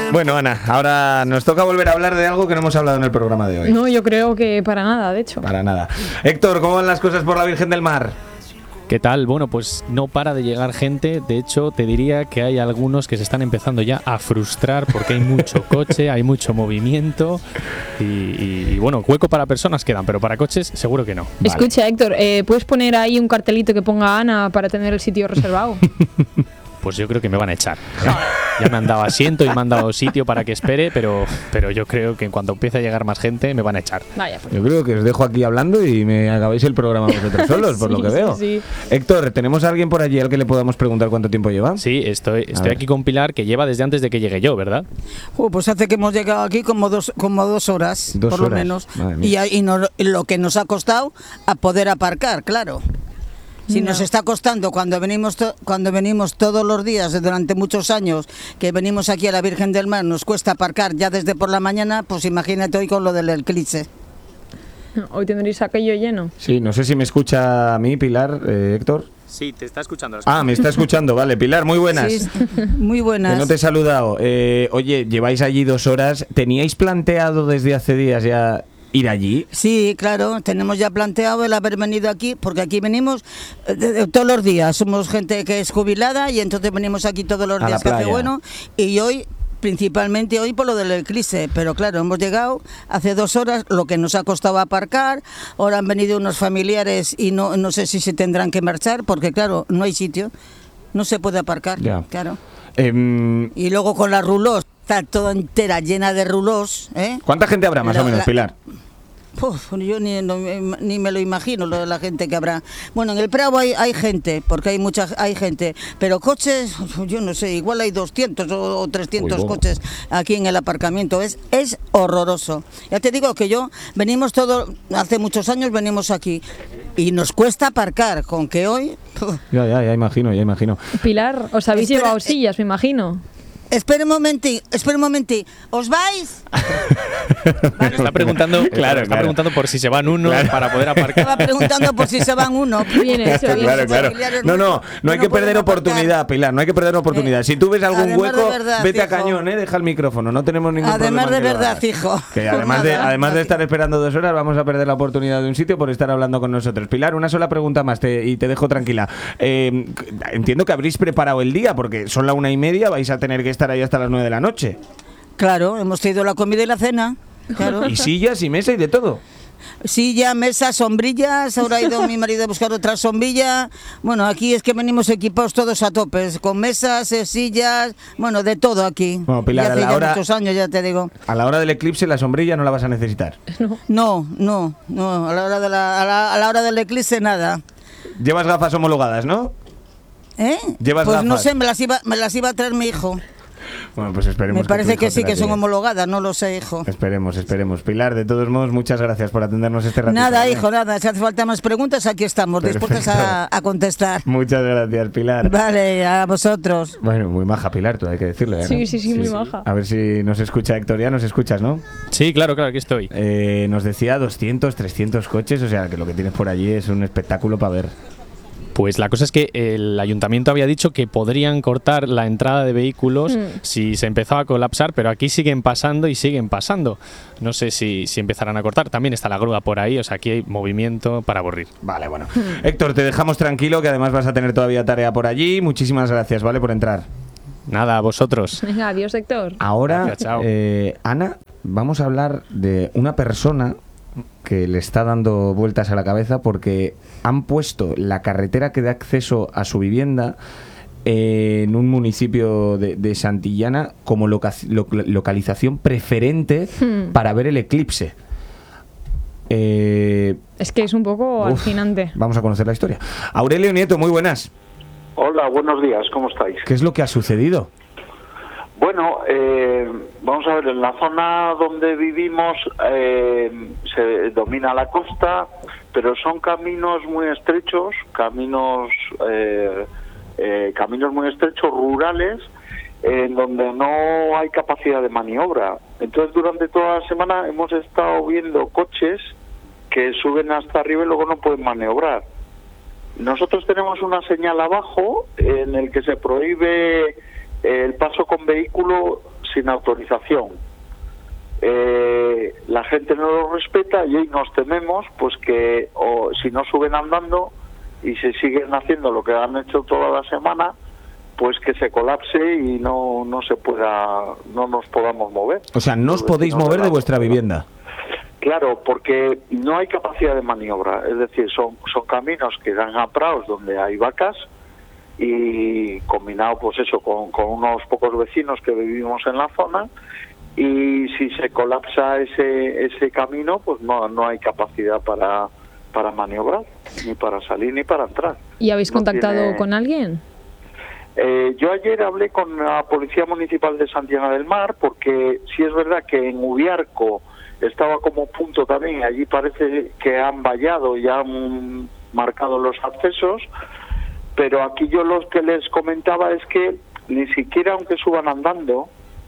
Bueno, Ana, ahora nos toca volver a hablar de algo que no hemos hablado en el programa de hoy. No, yo creo que para nada, de hecho. Para nada. Héctor, ¿cómo van las cosas por la Virgen del Mar? ¿Qué tal? Bueno, pues no para de llegar gente. De hecho, te diría que hay algunos que se están empezando ya a frustrar porque hay mucho coche, hay mucho movimiento y bueno, hueco para personas quedan, pero para coches seguro que no. Escucha, Héctor, ¿puedes poner ahí un cartelito que ponga Ana para tener el sitio reservado? Pues yo creo que me van a echar. Ya me han dado asiento y me han dado sitio para que espere, pero yo creo que en cuanto empiece a llegar más gente me van a echar. Vaya, pues. Yo creo que os dejo aquí hablando y me acabáis el programa vosotros solos, por lo que veo. Sí. Héctor, ¿tenemos a alguien por allí al que le podamos preguntar cuánto tiempo lleva? Sí, estoy aquí con Pilar, que lleva desde antes de que llegue yo, ¿verdad? Pues hace que hemos llegado aquí como dos horas, por lo menos. Y lo que nos ha costado a poder aparcar, claro. Si nos está costando cuando venimos todos los días durante muchos años, que venimos aquí a la Virgen del Mar, nos cuesta aparcar ya desde por la mañana, pues imagínate hoy con lo del eclipse. Hoy tendréis aquello lleno. Sí, no sé si me escucha a mí, Pilar, Héctor. Sí, te está escuchando. Ah, me está escuchando, vale. Pilar, muy buenas. Sí, muy buenas. Que no te he saludado. Oye, lleváis allí 2 horas. ¿Teníais planteado desde hace días ya ir allí? Sí, claro, tenemos ya planteado el haber venido aquí, porque aquí venimos todos los días, somos gente que es jubilada y entonces venimos aquí todos los días, que hace bueno, y hoy, principalmente hoy por lo del eclipse, pero claro, hemos llegado hace 2 horas, lo que nos ha costado aparcar, ahora han venido unos familiares y no sé si se tendrán que marchar, porque claro, no hay sitio, no se puede aparcar, ya. Claro. Y luego con las rulós, está toda entera llena de rulós, ¿eh? ¿Cuánta gente habrá más o menos, Pilar? Yo ni me lo imagino lo de la gente que habrá. Bueno, en el Prado hay gente, porque hay gente, pero coches, yo no sé, igual hay 200 o 300 coches aquí en el aparcamiento. Es horroroso. Ya te digo que venimos hace muchos años venimos aquí y nos cuesta aparcar, con que hoy... Ya imagino. Pilar, os habéis llevado sillas, me imagino. Espera un momento, ¿os vais? Está preguntando, preguntando por si se van uno para poder aparcar. Estaba preguntando por si se van uno. Viene eso, claro. No hay que perder oportunidad, Pilar, no hay que perder oportunidad. Si tú ves algún hueco, vete a cañón, deja el micrófono, no tenemos ningún problema. Además de verdad, hijo. Que además de estar esperando 2 horas, vamos a perder la oportunidad de un sitio por estar hablando con nosotros. Pilar, una sola pregunta más y te dejo tranquila. Entiendo que habréis preparado el día, porque son la 1:30, vais a tener que estar ahí hasta las 9 de la noche. Claro, hemos traído la comida y la cena. Claro. Y sillas y mesa y de todo. Silla, mesa, sombrillas. Ahora ha ido mi marido a buscar otra sombrilla. Bueno, aquí es que venimos equipados todos a topes, con mesas, sillas, bueno, de todo aquí. Bueno, Pilar, y hace ya muchos años, ya te digo. A la hora del eclipse la sombrilla no la vas a necesitar. No, a la hora del eclipse nada. Llevas gafas homologadas, ¿no? ¿Llevas pues gafas? No sé, me las iba a traer mi hijo. Bueno, pues esperemos. Me parece que sí, que son homologadas, no lo sé, hijo. Esperemos. Pilar, de todos modos, muchas gracias por atendernos este ratito. Nada, hijo, nada. Si hace falta más preguntas, aquí estamos, dispuestas a contestar. Muchas gracias, Pilar. Vale, a vosotros. Bueno, muy maja, Pilar, tú hay que decirle, ¿no? Sí, muy maja. A ver si nos escucha Héctor, ya nos escuchas, ¿no? Sí, claro, aquí estoy. Nos decía 200, 300 coches, o sea, que lo que tienes por allí es un espectáculo para ver. Pues la cosa es que el ayuntamiento había dicho que podrían cortar la entrada de vehículos si se empezaba a colapsar, pero aquí siguen pasando y siguen pasando. No sé si empezarán a cortar. También está la grúa por ahí, o sea, aquí hay movimiento para aburrir. Vale, bueno. Héctor, te dejamos tranquilo, que además vas a tener todavía tarea por allí. Muchísimas gracias, ¿vale? Por entrar. Nada, a vosotros. Venga, adiós, Héctor. Ahora, gracias, chao. Ana, vamos a hablar de una persona que le está dando vueltas a la cabeza porque han puesto la carretera que da acceso a su vivienda en un municipio de Santillana como localización preferente para ver el eclipse. Es que es un poco alucinante. Vamos a conocer la historia. Aurelio Nieto, muy buenas. Hola, buenos días, ¿cómo estáis? ¿Qué es lo que ha sucedido? Bueno, vamos a ver, en la zona donde vivimos se domina la costa, pero son caminos muy estrechos, caminos muy estrechos, rurales, en donde no hay capacidad de maniobra. Entonces, durante toda la semana hemos estado viendo coches que suben hasta arriba y luego no pueden maniobrar. Nosotros tenemos una señal abajo en el que se prohíbe el paso con vehículo sin autorización. La gente no lo respeta y hoy nos tememos pues que o si no suben andando y se siguen haciendo lo que han hecho toda la semana, pues que se colapse y no nos podamos mover. O sea, no os podéis mover de vuestra vivienda. Claro, porque no hay capacidad de maniobra, es decir, son caminos que dan a prados donde hay vacas y combinado pues eso con unos pocos vecinos que vivimos en la zona, y si se colapsa ese camino pues no hay capacidad para maniobrar, ni para salir ni para entrar. ¿Y habéis contactado con alguien? Yo ayer hablé con la Policía Municipal de Santiago del Mar, porque sí es verdad que en Ubiarco estaba como punto también, allí parece que han vallado y han marcado los accesos, pero aquí yo lo que les comentaba es que ni siquiera aunque suban andando,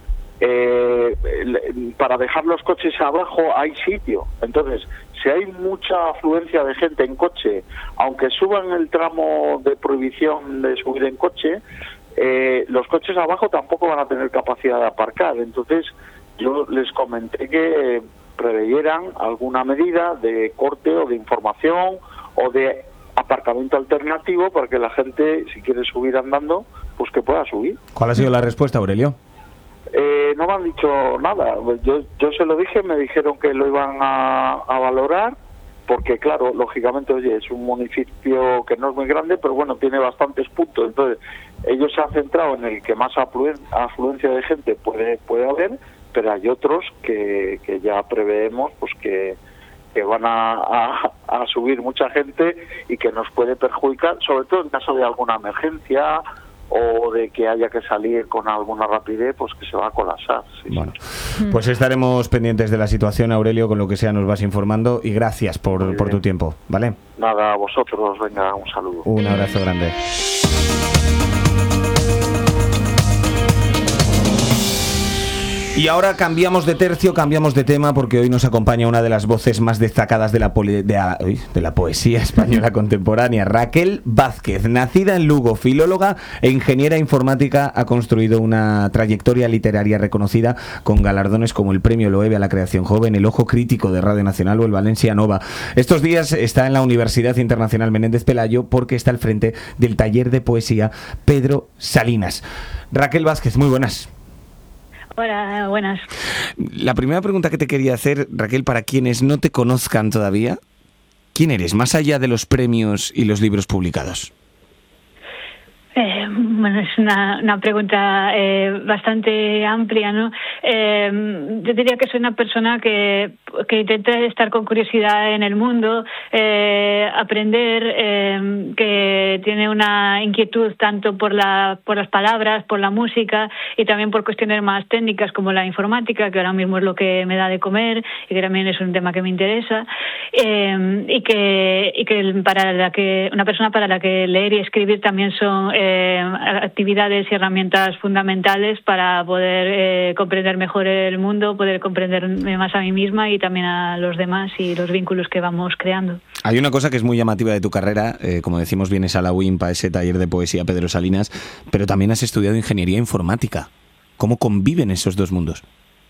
para dejar los coches abajo hay sitio. Entonces, si hay mucha afluencia de gente en coche, aunque suban el tramo de prohibición de subir en coche, los coches abajo tampoco van a tener capacidad de aparcar. Entonces, yo les comenté que preveyeran alguna medida de corte o de información o de aparcamiento alternativo para que la gente, si quiere subir andando, pues que pueda subir. ¿Cuál ha sido la respuesta, Aurelio? No me han dicho nada. Yo se lo dije, me dijeron que lo iban a valorar, porque claro, lógicamente, oye, es un municipio que no es muy grande, pero bueno, tiene bastantes puntos. Entonces, ellos se han centrado en el que más afluencia de gente puede haber, pero hay otros que ya preveemos pues que van a subir mucha gente y que nos puede perjudicar, sobre todo en caso de alguna emergencia o de que haya que salir con alguna rapidez, pues que se va a colapsar. Sí, bueno, pues estaremos pendientes de la situación, Aurelio, con lo que sea nos vas informando, y gracias por tu tiempo, ¿vale? Nada, a vosotros, venga, un saludo. Un abrazo grande. Y ahora cambiamos de tercio, cambiamos de tema, porque hoy nos acompaña una de las voces más destacadas de la poesía española contemporánea, Raquel Vázquez. Nacida en Lugo, filóloga e ingeniera informática, ha construido una trayectoria literaria reconocida con galardones como el Premio Loewe a la Creación Joven, el Ojo Crítico de Radio Nacional o el Valencia Nova. Estos días está en la Universidad Internacional Menéndez Pelayo porque está al frente del taller de poesía Pedro Salinas. Raquel Vázquez, muy buenas. Hola, buenas. La primera pregunta que te quería hacer, Raquel, para quienes no te conozcan todavía, ¿quién eres, más allá de los premios y los libros publicados? Bueno, es una pregunta bastante amplia, ¿no? Yo diría que soy una persona que intenta estar con curiosidad en el mundo, aprender, que tiene una inquietud tanto por las palabras, por la música y también por cuestiones más técnicas como la informática, que ahora mismo es lo que me da de comer y que también es un tema que me interesa, y que una persona para la que leer y escribir también son actividades y herramientas fundamentales para poder comprender mejor el mundo, poder comprenderme más a mí misma y también a los demás y los vínculos que vamos creando. Hay una cosa que es muy llamativa de tu carrera, como decimos, vienes a la UIMP, a ese taller de poesía Pedro Salinas, pero también has estudiado ingeniería informática. ¿Cómo conviven esos dos mundos?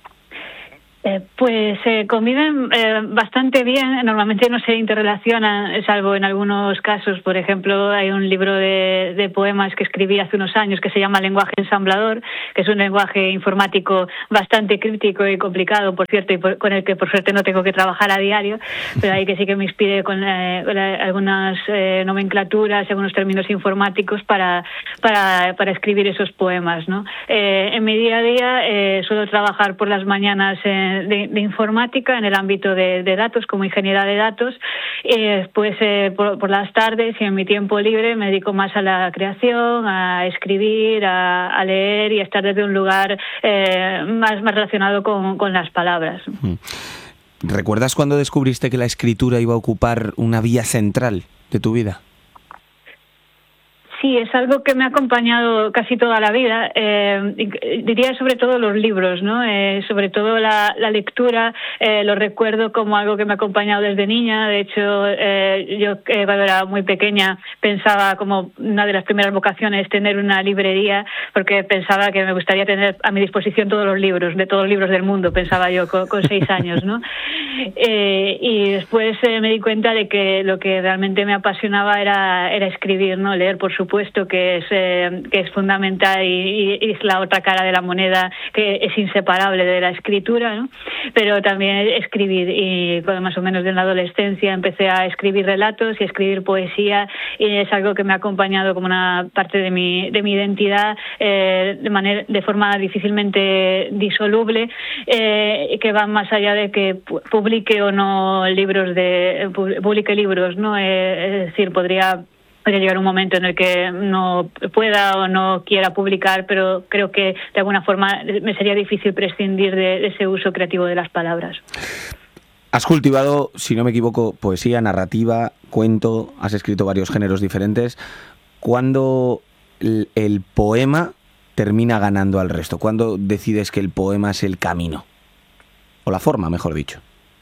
Pues conviven bastante bien, normalmente no se interrelacionan, salvo en algunos casos. Por ejemplo, hay un libro de poemas que escribí hace unos años que se llama Lenguaje ensamblador, que es un lenguaje informático bastante críptico y complicado, por cierto, y con el que por suerte no tengo que trabajar a diario, pero ahí que sí que me inspiré con algunas nomenclaturas y algunos términos informáticos para escribir esos poemas, ¿no? En mi día a día suelo trabajar por las mañanas de informática en el ámbito de datos, como ingeniera de datos, y después por las tardes y en mi tiempo libre me dedico más a la creación, a escribir, a leer y a estar desde un lugar más relacionado con las palabras. ¿Recuerdas cuando descubriste que la escritura iba a ocupar una vía central de tu vida? Sí, es algo que me ha acompañado casi toda la vida. Diría sobre todo los libros, ¿no? Sobre todo la lectura. Lo recuerdo como algo que me ha acompañado desde niña. De hecho, yo cuando era muy pequeña pensaba como una de las primeras vocaciones tener una librería, porque pensaba que me gustaría tener a mi disposición todos los libros del mundo, pensaba yo con 6 años, ¿no? Y después me di cuenta de que lo que realmente me apasionaba era escribir, ¿no? Leer, por supuesto, que es fundamental y es la otra cara de la moneda, que es inseparable de la escritura, ¿no? Pero también escribir. Y cuando más o menos en la adolescencia empecé a escribir relatos y a escribir poesía, y es algo que me ha acompañado como una parte de mi identidad, de forma difícilmente disoluble, que va más allá de que publique o no publique libros, ¿no? Es decir, podría llegar un momento en el que no pueda o no quiera publicar, pero creo que de alguna forma me sería difícil prescindir de ese uso creativo de las palabras. Has cultivado, si no me equivoco, poesía, narrativa, cuento, has escrito varios géneros diferentes. ¿Cuándo el poema termina ganando al resto? ¿Cuándo decides que el poema es el camino? O la forma, mejor dicho.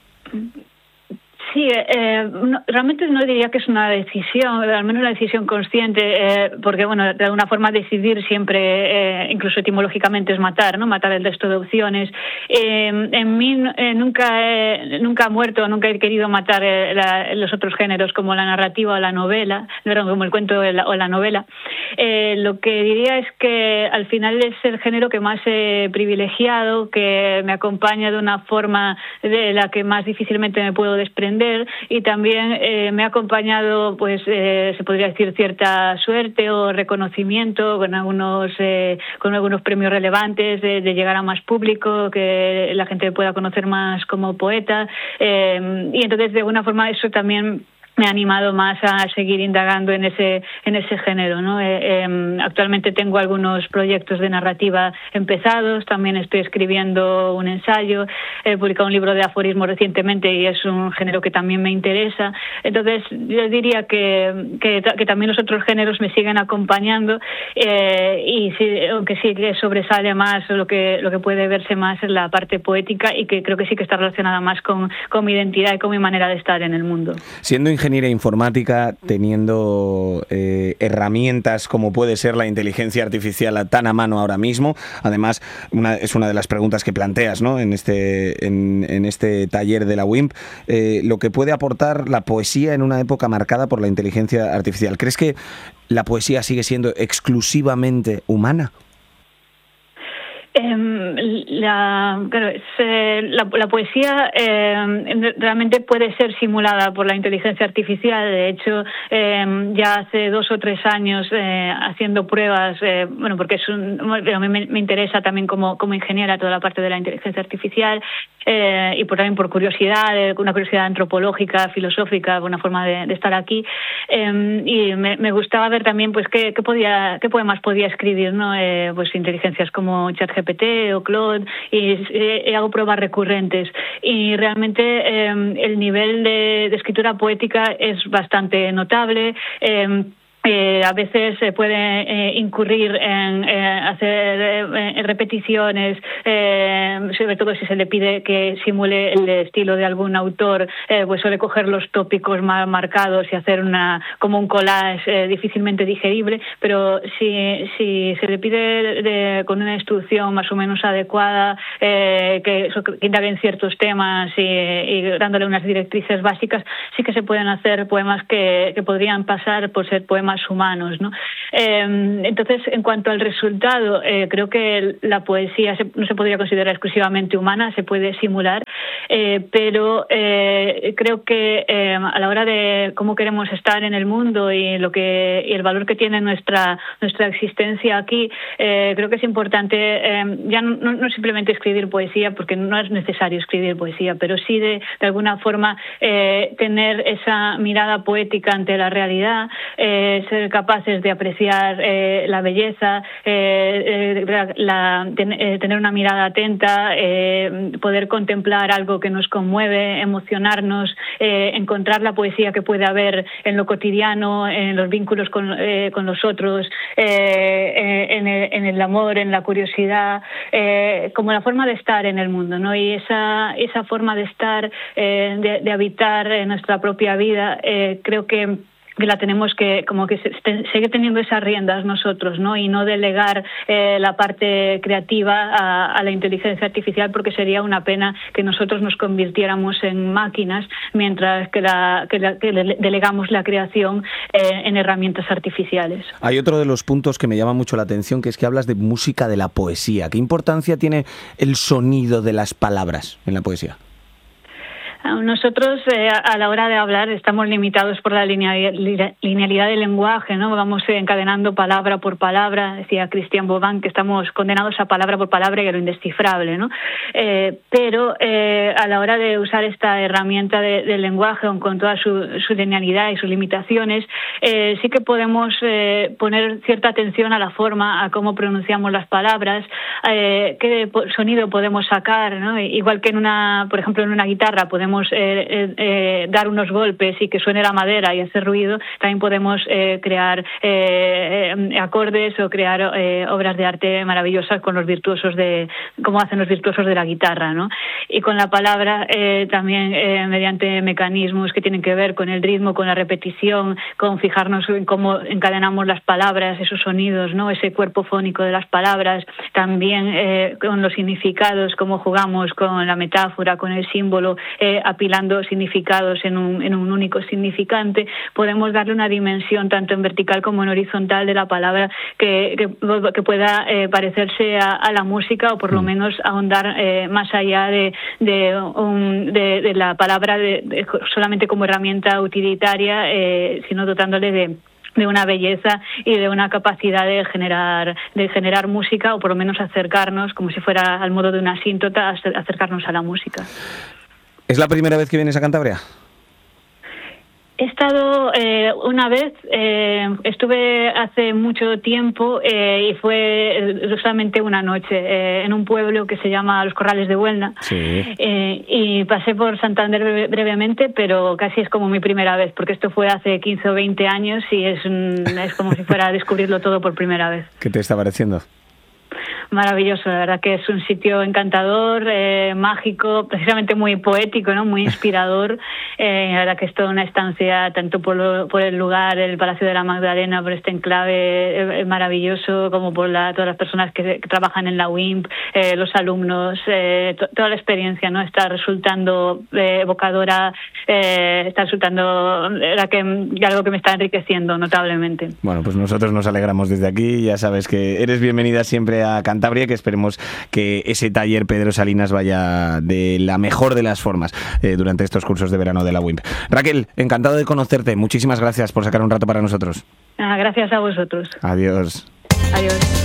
Sí, realmente no diría que es una decisión, al menos una decisión consciente, porque, bueno, de alguna forma decidir siempre, incluso etimológicamente, es matar, ¿no? Matar el resto de opciones. En mí nunca ha muerto, nunca he querido matar los otros géneros como la narrativa o la novela, como el cuento o la novela. Lo que diría es que al final es el género que más he privilegiado, que me acompaña de una forma de la que más difícilmente me puedo desprender, y también me ha acompañado, pues se podría decir, cierta suerte o reconocimiento con algunos premios relevantes, de llegar a más público, que la gente pueda conocer más como poeta, y entonces de alguna forma eso también me ha animado más a seguir indagando en ese género, ¿no? Actualmente tengo algunos proyectos de narrativa empezados, también estoy escribiendo un ensayo, he publicado un libro de aforismos recientemente y es un género que también me interesa. Entonces yo diría que también los otros géneros me siguen acompañando, y sí, aunque sí que sobresale más lo que puede verse más en la parte poética, y que creo que sí que está relacionada más con mi identidad y con mi manera de estar en el mundo. Siendo ingeniera informática, teniendo herramientas como puede ser la inteligencia artificial tan a mano ahora mismo, además es una de las preguntas que planteas, ¿no? en este taller de la WIMP, lo que puede aportar la poesía en una época marcada por la inteligencia artificial. ¿Crees que la poesía sigue siendo exclusivamente humana? La poesía realmente puede ser simulada por la inteligencia artificial. De hecho, ya hace 2 o 3 años haciendo pruebas, porque a mí me interesa también como ingeniera toda la parte de la inteligencia artificial, y también por curiosidad, una curiosidad antropológica, filosófica, una forma de estar aquí, y me gustaba ver también pues qué poemas podía escribir, ¿no? Pues inteligencias como ChatGPT o Claude, y hago pruebas recurrentes, y realmente el nivel de escritura poética es bastante notable. A veces se puede incurrir en hacer repeticiones, sobre todo si se le pide que simule el estilo de algún autor, pues suele coger los tópicos más marcados y hacer como un collage difícilmente digerible, pero si se le pide con una instrucción más o menos adecuada, que indaguen ciertos temas y dándole unas directrices básicas, sí que se pueden hacer poemas que podrían pasar por ser poemas humanos, ¿no? Entonces, en cuanto al resultado, creo que la poesía no se podría considerar exclusivamente humana, se puede simular, pero creo que a la hora de cómo queremos estar en el mundo y el valor que tiene nuestra existencia aquí, creo que es importante ya no simplemente escribir poesía, porque no es necesario escribir poesía, pero sí de alguna forma tener esa mirada poética ante la realidad, ser capaces de apreciar la belleza, tener una mirada atenta, poder contemplar algo algo que nos conmueve, emocionarnos, encontrar la poesía que puede haber en lo cotidiano, en los vínculos con los otros, en el amor, en la curiosidad, como la forma de estar en el mundo, ¿no? Y esa forma de estar, de habitar en nuestra propia vida, creo que la tenemos que seguir teniendo esas riendas nosotros, ¿no? Y no delegar la parte creativa a la inteligencia artificial, porque sería una pena que nosotros nos convirtiéramos en máquinas mientras que delegamos la creación en herramientas artificiales. Hay otro de los puntos que me llama mucho la atención, que es que hablas de música de la poesía. ¿Qué importancia tiene el sonido de las palabras en la poesía? Nosotros a la hora de hablar estamos limitados por la linealidad del lenguaje, ¿no? Vamos encadenando palabra por palabra, decía Christian Bobán, que estamos condenados a palabra por palabra y a lo indescifrable, ¿no? Pero a la hora de usar esta herramienta del lenguaje con toda su linealidad y sus limitaciones, sí que podemos poner cierta atención a la forma, a cómo pronunciamos las palabras, qué sonido podemos sacar, ¿no? Igual que por ejemplo en una guitarra podemos dar unos golpes y que suene la madera y hacer ruido, también podemos crear acordes o crear obras de arte maravillosas con los virtuosos como hacen los virtuosos de la guitarra, ¿no? Y con la palabra también mediante mecanismos que tienen que ver con el ritmo, con la repetición, con fijarnos en cómo encadenamos las palabras, esos sonidos, ¿no? Ese cuerpo fónico de las palabras, también con los significados, cómo jugamos con la metáfora, con el símbolo, apilando significados en un único significante, podemos darle una dimensión tanto en vertical como en horizontal de la palabra que pueda parecerse a la música, o por lo menos ahondar más allá de la palabra solamente como herramienta utilitaria, sino dotándole de una belleza y de una capacidad de generar música, o por lo menos acercarnos, como si fuera al modo de una asíntota, acercarnos a la música. ¿Es la primera vez que vienes a Cantabria? He estado una vez, estuve hace mucho tiempo y fue solamente una noche en un pueblo que se llama Los Corrales de Buelna. Sí. Y pasé por Santander brevemente, pero casi es como mi primera vez, porque esto fue hace 15 o 20 años y es como si fuera a descubrirlo todo por primera vez. ¿Qué te está pareciendo? Maravilloso, la verdad que es un sitio encantador, mágico, precisamente muy poético, ¿no? Muy inspirador. La verdad que es toda una estancia, tanto por el lugar, el Palacio de la Magdalena, por este enclave maravilloso, como por todas las personas que trabajan en la WIMP, los alumnos, toda la experiencia, ¿no? Está resultando evocadora, está resultando algo que me está enriqueciendo notablemente. Bueno, pues nosotros nos alegramos desde aquí. Ya sabes que eres bienvenida siempre a Cantabria, que esperemos que ese taller Pedro Salinas vaya de la mejor de las formas durante estos cursos de verano de la WIMP. Raquel, encantado de conocerte. Muchísimas gracias por sacar un rato para nosotros. Gracias a vosotros. Adiós. Adiós.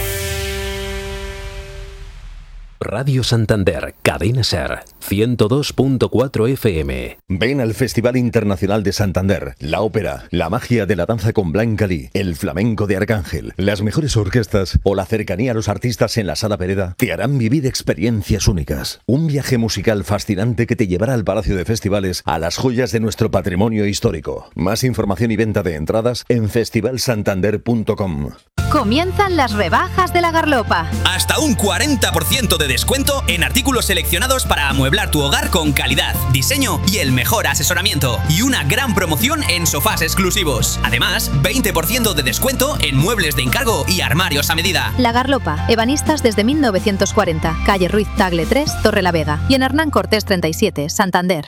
Radio Santander, Cadena Ser, 102.4 FM. Ven al Festival Internacional de Santander, la ópera, la magia de la danza con Blanca Lee, el flamenco de Arcángel, las mejores orquestas o la cercanía a los artistas en la Sala Pereda te harán vivir experiencias únicas. Un viaje musical fascinante que te llevará al Palacio de Festivales, a las joyas de nuestro patrimonio histórico. Más información y venta de entradas en festivalsantander.com. Comienzan las rebajas de la Garlopa. Hasta un 40% de descuento en artículos seleccionados para amueblar tu hogar con calidad, diseño y el mejor asesoramiento. Y una gran promoción en sofás exclusivos. Además, 20% de descuento en muebles de encargo y armarios a medida. La Garlopa, ebanistas desde 1940, calle Ruiz Tagle 3, Torrelavega. Y en Hernán Cortés 37, Santander.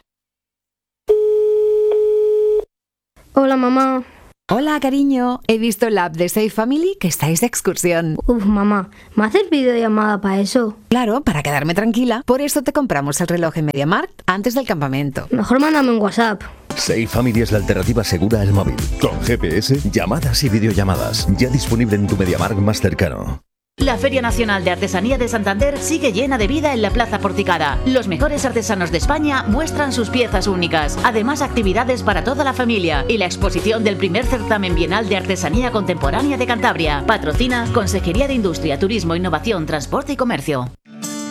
Hola, mamá. Hola, cariño. He visto en la app de Safe Family que estáis de excursión. Mamá, ¿me haces videollamada para eso? Claro, para quedarme tranquila. Por eso te compramos el reloj en MediaMarkt antes del campamento. Mejor mándame un WhatsApp. Safe Family es la alternativa segura al móvil. Con GPS, llamadas y videollamadas. Ya disponible en tu MediaMarkt más cercano. La Feria Nacional de Artesanía de Santander sigue llena de vida en la Plaza Porticada. Los mejores artesanos de España muestran sus piezas únicas. Además, actividades para toda la familia y la exposición del primer certamen bienal de artesanía contemporánea de Cantabria. Patrocina Consejería de Industria, Turismo, Innovación, Transporte y Comercio.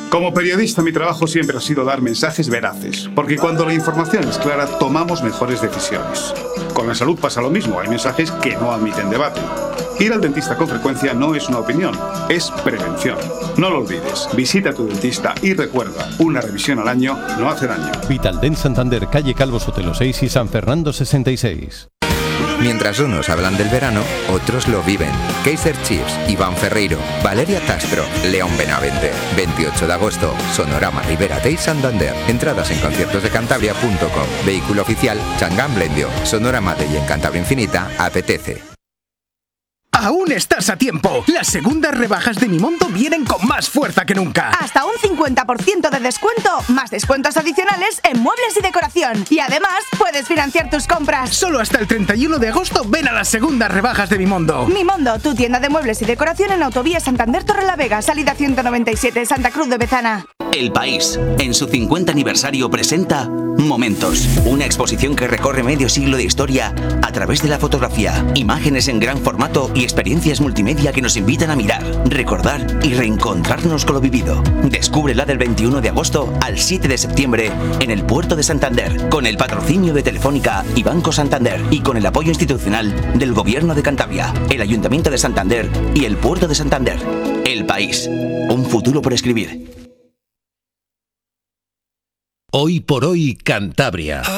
Como periodista, mi trabajo siempre ha sido dar mensajes veraces, porque cuando la información es clara, tomamos mejores decisiones. Con la salud pasa lo mismo, hay mensajes que no admiten debate. Ir al dentista con frecuencia no es una opinión, es prevención. No lo olvides, visita a tu dentista y recuerda, una revisión al año no hace daño. Vitaldent Santander, calle Calvo Sotelo 6 y San Fernando 66. Mientras unos hablan del verano, otros lo viven. Kaiser Chiefs, Iván Ferreiro, Valeria Castro, León Benavente. 28 de agosto, Sonorama Ribera Day Santander. Entradas en conciertosdecantabria.com. Vehículo oficial, Changán Blendio. Sonorama Day en Cantabria Infinita, apetece. Aún estás a tiempo. Las segundas rebajas de Mimondo vienen con más fuerza que nunca. Hasta un 50% de descuento, más descuentos adicionales en muebles y decoración. Y además, puedes financiar tus compras. Solo hasta el 31 de agosto ven a las segundas rebajas de Mimondo. Mimondo, tu tienda de muebles y decoración en Autovía Santander Torrelavega, salida 197, Santa Cruz de Bezana. El País, en su 50 aniversario, presenta Momentos, una exposición que recorre medio siglo de historia a través de la fotografía, imágenes en gran formato y experiencias multimedia que nos invitan a mirar, recordar y reencontrarnos con lo vivido. Descúbrela del 21 de agosto al 7 de septiembre en el Puerto de Santander, con el patrocinio de Telefónica y Banco Santander y con el apoyo institucional del Gobierno de Cantabria, el Ayuntamiento de Santander y el Puerto de Santander. El País, un futuro por escribir. Hoy por hoy, Cantabria.